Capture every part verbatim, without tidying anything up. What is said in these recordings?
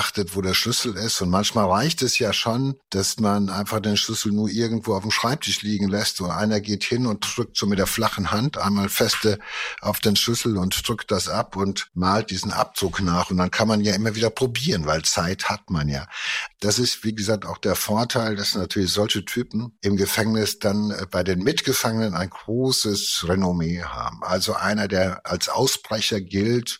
achtet, wo der Schlüssel ist. Und manchmal reicht es ja schon, dass man einfach den Schlüssel nur irgendwo auf dem Schreibtisch liegen lässt und einer geht hin und drückt so mit der flachen Hand einmal feste auf den Schlüssel und drückt das ab und malt diesen Abdruck nach. Und dann kann man ja immer wieder probieren, weil Zeit hat man ja. Das ist, wie gesagt, auch der Vorteil, dass natürlich solche Typen im Gefängnis dann bei den Mitgefangenen ein großes Renommee haben. Also einer, der als Ausbrecher gilt,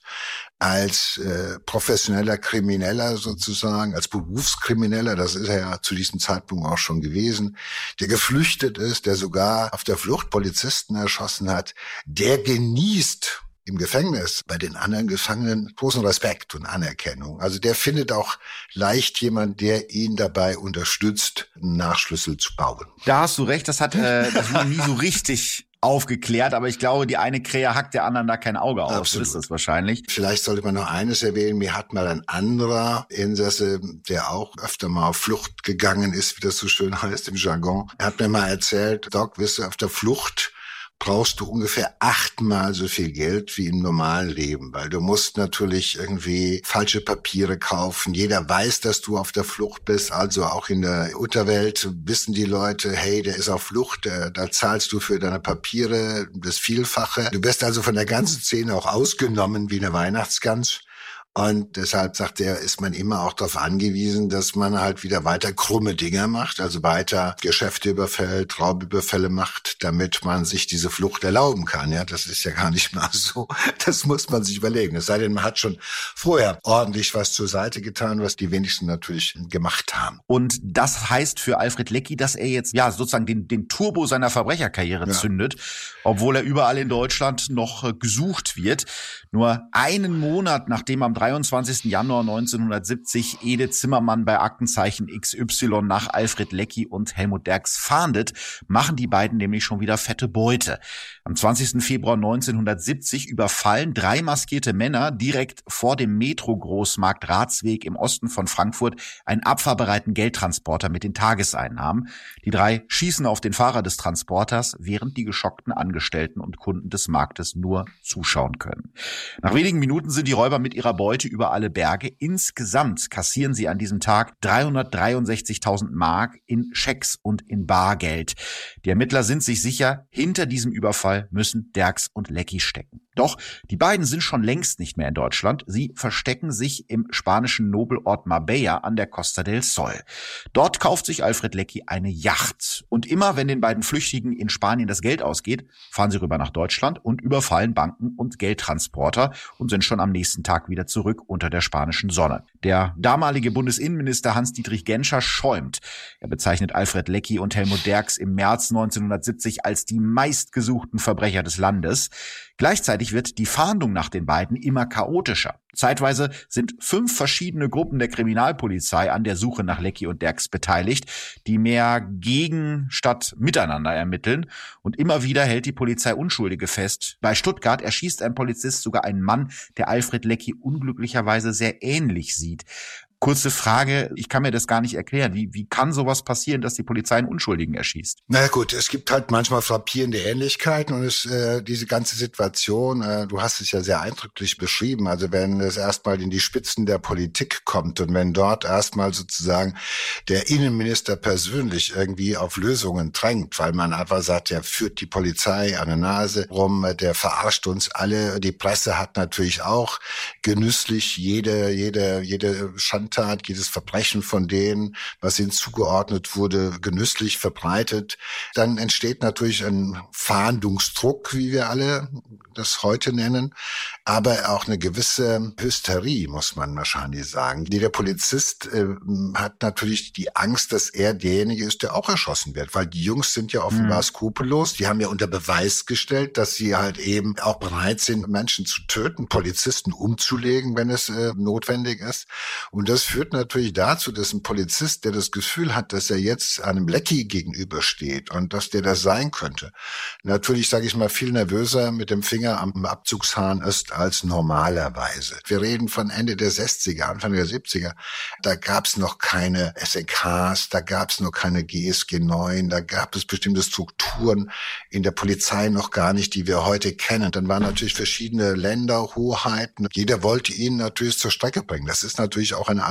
als äh, professioneller Krimineller sozusagen, als Berufskrimineller, das ist er ja zu diesem Zeitpunkt auch schon gewesen, der geflüchtet ist, der sogar auf der Flucht Polizisten erschossen hat, der genießt im Gefängnis bei den anderen Gefangenen großen Respekt und Anerkennung. Also der findet auch leicht jemand, der ihn dabei unterstützt, einen Nachschlüssel zu bauen. Da hast du recht, das hat äh, das wurde nie so richtig aufgeklärt, aber ich glaube, die eine Krähe hackt der anderen da kein Auge aus. Absolut. So ist das wahrscheinlich. Vielleicht sollte man noch eines erwähnen. Mir hat mal ein anderer Insasse, der auch öfter mal auf Flucht gegangen ist, wie das so schön heißt im Jargon, er hat mir mal erzählt, Doc, wisst ihr, auf der Flucht brauchst du ungefähr achtmal so viel Geld wie im normalen Leben, weil du musst natürlich irgendwie falsche Papiere kaufen. Jeder weiß, dass du auf der Flucht bist, also auch in der Unterwelt wissen die Leute, hey, der ist auf Flucht, da, da zahlst du für deine Papiere das Vielfache. Du wirst also von der ganzen Szene auch ausgenommen wie eine Weihnachtsgans. Und deshalb, sagt er, ist man immer auch darauf angewiesen, dass man halt wieder weiter krumme Dinger macht, also weiter Geschäfte überfällt, Raubüberfälle macht, damit man sich diese Flucht erlauben kann. Ja, das ist ja gar nicht mal so. Das muss man sich überlegen. Es sei denn, man hat schon vorher ordentlich was zur Seite getan, was die wenigsten natürlich gemacht haben. Und das heißt für Alfred Leckie, dass er jetzt ja sozusagen den, den Turbo seiner Verbrecherkarriere ja. zündet, obwohl er überall in Deutschland noch äh, gesucht wird. Nur einen Monat, nachdem am dreiundzwanzigsten Januar neunzehnhundertsiebzig Ede Zimmermann bei Aktenzeichen X Y nach Alfred Leckie und Helmut Derks fahndet, machen die beiden nämlich schon wieder fette Beute. Am zwanzigsten Februar neunzehnhundertsiebzig überfallen drei maskierte Männer direkt vor dem Metro-Großmarkt Ratsweg im Osten von Frankfurt einen abfahrbereiten Geldtransporter mit den Tageseinnahmen. Die drei schießen auf den Fahrer des Transporters, während die geschockten Angestellten und Kunden des Marktes nur zuschauen können. Nach wenigen Minuten sind die Räuber mit ihrer Beute über alle Berge. Insgesamt kassieren sie an diesem Tag dreihundertdreiundsechzigtausend Mark in Schecks und in Bargeld. Die Ermittler sind sich sicher, hinter diesem Überfall müssen Derks und Leckie stecken. Doch die beiden sind schon längst nicht mehr in Deutschland. Sie verstecken sich im spanischen Nobelort Marbella an der Costa del Sol. Dort kauft sich Alfred Leckie eine Yacht. Und immer, wenn den beiden Flüchtigen in Spanien das Geld ausgeht, fahren sie rüber nach Deutschland und überfallen Banken und Geldtransporter und sind schon am nächsten Tag wieder zurück unter der spanischen Sonne. Der damalige Bundesinnenminister Hans-Dietrich Genscher schäumt. Er bezeichnet Alfred Leckie und Helmut Derks im März neunzehnhundertsiebzig als die meistgesuchten Verbrecher des Landes. Gleichzeitig wird die Fahndung nach den beiden immer chaotischer. Zeitweise sind fünf verschiedene Gruppen der Kriminalpolizei an der Suche nach Leckie und Derks beteiligt, die mehr gegen statt miteinander ermitteln. Und immer wieder hält die Polizei Unschuldige fest. Bei Stuttgart erschießt ein Polizist sogar einen Mann, der Alfred Leckie unglücklicherweise sehr ähnlich sieht. Kurze Frage, ich kann mir das gar nicht erklären. Wie, wie kann sowas passieren, dass die Polizei einen Unschuldigen erschießt? Na gut, es gibt halt manchmal frappierende Ähnlichkeiten und es, äh, diese ganze Situation, äh, du hast es ja sehr eindrücklich beschrieben, also wenn es erstmal in die Spitzen der Politik kommt und wenn dort erstmal sozusagen der Innenminister persönlich irgendwie auf Lösungen drängt, weil man einfach sagt, der führt die Polizei an der Nase rum, der verarscht uns alle, die Presse hat natürlich auch genüsslich jede, jede, jede Schand Tat, jedes Verbrechen von denen, was ihnen zugeordnet wurde, genüsslich verbreitet. Dann entsteht natürlich ein Fahndungsdruck, wie wir alle das heute nennen, aber auch eine gewisse Hysterie, muss man wahrscheinlich sagen. Jeder Polizist äh, hat natürlich die Angst, dass er derjenige ist, der auch erschossen wird, weil die Jungs sind ja offenbar mhm. skrupellos. Die haben ja unter Beweis gestellt, dass sie halt eben auch bereit sind, Menschen zu töten, Polizisten umzulegen, wenn es äh, notwendig ist. Und das führt natürlich dazu, dass ein Polizist, der das Gefühl hat, dass er jetzt einem Leckie gegenübersteht und dass der das sein könnte, natürlich, sage ich mal, viel nervöser mit dem Finger am Abzugshahn ist als normalerweise. Wir reden von Ende der sechziger, Anfang der siebziger. Da gab es noch keine S E Ks, da gab es noch keine G S G neun, da gab es bestimmte Strukturen in der Polizei noch gar nicht, die wir heute kennen. Dann waren natürlich verschiedene Länder, Hoheiten. Jeder wollte ihn natürlich zur Strecke bringen. Das ist natürlich auch eine